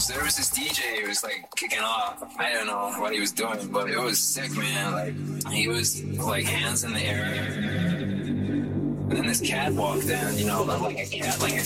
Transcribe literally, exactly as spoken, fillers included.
So there was this D J who was like kicking off. I don't know what he was doing, but it was sick, man. Like he was like hands in the air. And then this cat walked in, you know, like a cat, like a